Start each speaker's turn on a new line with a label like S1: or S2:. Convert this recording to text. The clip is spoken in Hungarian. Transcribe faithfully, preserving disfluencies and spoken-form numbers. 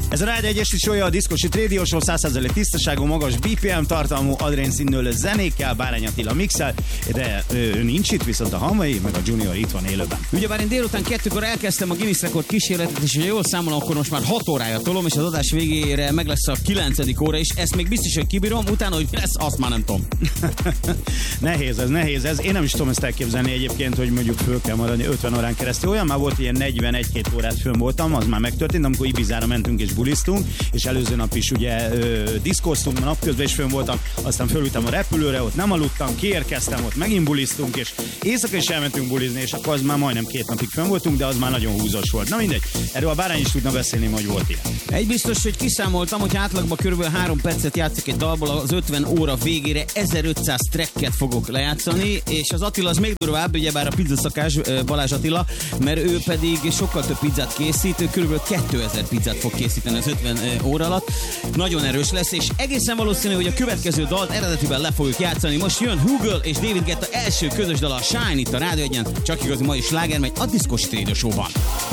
S1: Ez a Rádió Egyesült Show, a Diszkosi Radio Show, száz százalék tisztaságú, magas bé pé em tartalmú, adrénszínlő zenékkel, Bárány Attila mixel, de ő nincs itt, viszont a Hamvai, meg a Junior itt van élőben.
S2: Ugyebár én délután kettőkor elkezdtem a Guinness rekord kísérletet, és ha jól számolom, akkor most már hat órája tolom, és az adás végére meg lesz a kilencedik óra, és ezt még biztos, hogy kibírom, utána, hogy lesz, azt már nem tudom.
S1: Nehéz ez, nehéz ez. Én nem is tudom ezt elképzelni egyébként, hogy mondjuk föl kell maradni ötven órán keresztül. Olyan már volt, ilyen negyvenegy-két órát fönn voltam, az már megtörtént, amikor Ibizára mentünk és buliztunk, és előző nap is ugye ö, diszkoztunk, napközben is fönn voltam, aztán fölültem a repülőre, ott nem aludtam, kiérkeztem, ott megint buliztunk, és éjszaka is elmentünk bulizni, és akkor az már majdnem két napig fönn voltunk, de az már nagyon húzós volt. Na mindegy, erről a Bárány is tudna beszélni, hogy volt ilyen.
S2: Egy biztos, hogy kiszámoltam, hogy átlagban kb. három percet játszik egy dalból, az ötven óra végére ezerötszáz tracket fogok lejátszani, és az Attila az még durvább, ugyebár a pizzaszakás Balázs Attila, mert ő pedig sokkal több pizzát készít, ő kb. kétezer pizzát fog készíteni az ötven óra alatt. Nagyon erős lesz, és egészen valószínű, hogy a következő dalt eredetiben le fogjuk játszani. Most jön Hugel és David Guetta első közös dala, a Shine itt a Rádió Egyen, csak igazi mai sláger megy a Diszkosi Radio Show-ban.